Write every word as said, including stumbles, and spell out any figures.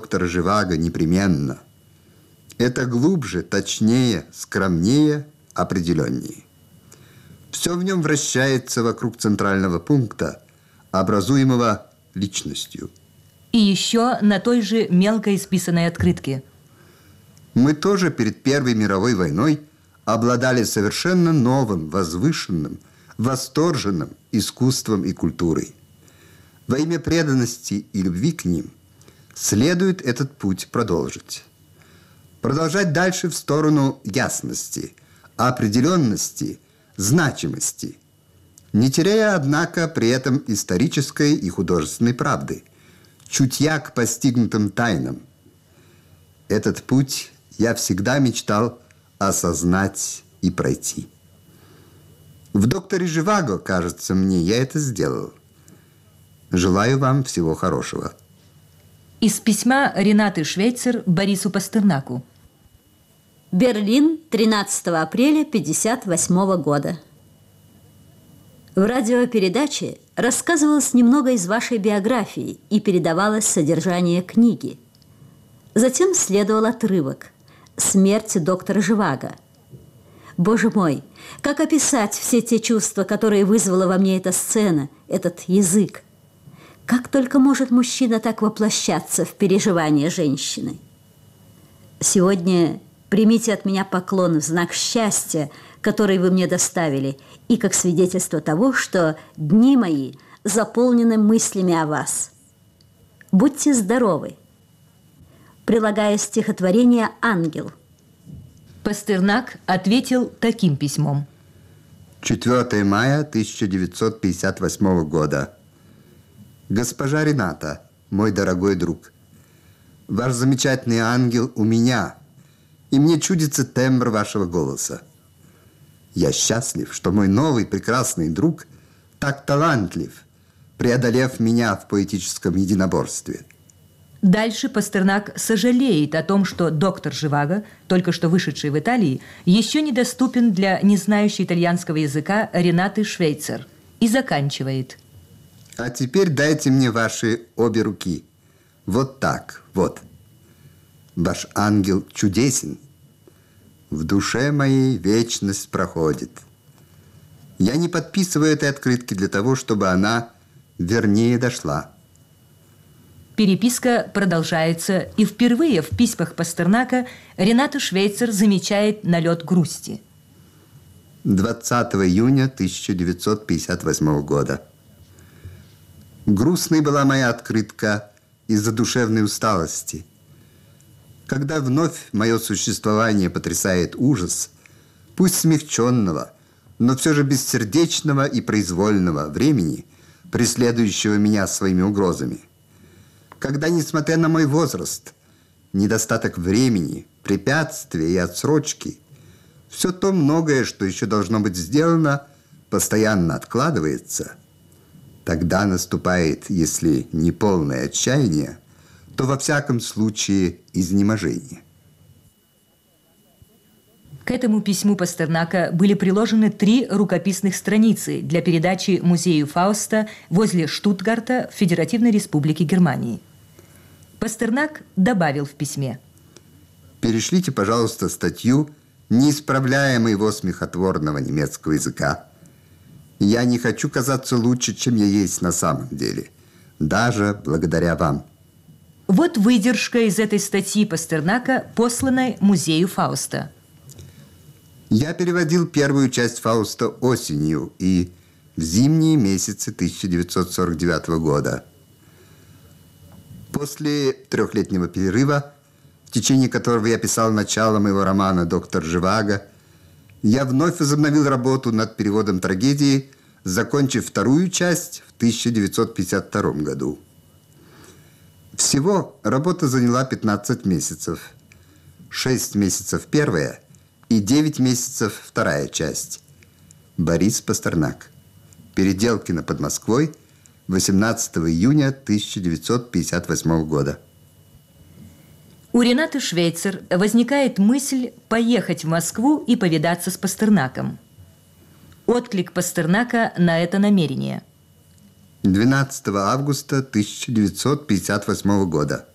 доктора Живаго непременно. Это глубже, точнее, скромнее, определеннее. Все в нем вращается вокруг центрального пункта, образуемого личностью. И еще на той же мелко исписанной открытке. Мы тоже перед Первой мировой войной обладали совершенно новым, возвышенным, восторженным искусством и культурой. Во имя преданности и любви к ним следует этот путь продолжить. Продолжать дальше в сторону ясности, определенности, значимости, не теряя, однако, при этом исторической и художественной правды, чутья к постигнутым тайнам. Этот путь я всегда мечтал осознать и пройти. В докторе Живаго, кажется мне, я это сделал. Желаю вам всего хорошего. Из письма Ренаты Швейцер Борису Пастернаку. Берлин, тринадцатого апреля пятьдесят восьмого года. В радиопередаче рассказывалось немного из вашей биографии и передавалось содержание книги. Затем следовал отрывок «Смерть доктора Живаго». Боже мой, как описать все те чувства, которые вызвала во мне эта сцена, этот язык? Как только может мужчина так воплощаться в переживания женщины? Сегодня примите от меня поклон в знак счастья, который вы мне доставили, и как свидетельство того, что дни мои заполнены мыслями о вас. Будьте здоровы. Прилагая стихотворение «Ангел». Пастернак ответил таким письмом. четвёртого мая тысяча девятьсот пятьдесят восьмого года. Госпожа Рената, мой дорогой друг, ваш замечательный ангел у меня, и мне чудится тембр вашего голоса. Я счастлив, что мой новый прекрасный друг так талантлив, преодолев меня в поэтическом единоборстве. Дальше Пастернак сожалеет о том, что доктор Живаго, только что вышедший в Италии, еще недоступен для не знающей итальянского языка Ренаты Швейцер, и заканчивает. А теперь дайте мне ваши обе руки. Вот так, вот. Ваш ангел чудесен. В душе моей вечность проходит. Я не подписываю этой открытки для того, чтобы она вернее дошла. Переписка продолжается, и впервые в письмах Пастернака Рената Швейцер замечает налет грусти. двадцатого июня тысяча девятьсот пятьдесят восьмого года. Грустной была моя открытка из-за душевной усталости. Когда вновь мое существование потрясает ужас, пусть смягченного, но все же бессердечного и произвольного времени, преследующего меня своими угрозами. Когда, несмотря на мой возраст, недостаток времени, препятствия и отсрочки, все то многое, что еще должно быть сделано, постоянно откладывается, тогда наступает, если не полное отчаяние, то во всяком случае изнеможение. К этому письму Пастернака были приложены три рукописных страницы для передачи музею Фауста возле Штутгарта в Федеративной Республике Германии. Пастернак добавил в письме: «Перешлите, пожалуйста, статью, не исправляя моего смехотворного немецкого языка. Я не хочу казаться лучше, чем я есть на самом деле, даже благодаря вам». Вот выдержка из этой статьи Пастернака, посланной музею Фауста. Я переводил первую часть Фауста осенью и в зимние месяцы тысяча девятьсот сорок девятого года. После трехлетнего перерыва, в течение которого я писал начало моего романа «Доктор Живаго», я вновь возобновил работу над переводом трагедии, закончив вторую часть в тысяча девятьсот пятьдесят втором году. Всего работа заняла пятнадцать месяцев. шесть месяцев первая и девять месяцев вторая часть. Борис Пастернак. Переделкино под Москвой, восемнадцатого июня тысяча девятьсот пятьдесят восьмого года. У Ренаты Швейцер возникает мысль поехать в Москву и повидаться с Пастернаком. Отклик Пастернака на это намерение. двенадцатого августа тысяча девятьсот пятьдесят восьмого года.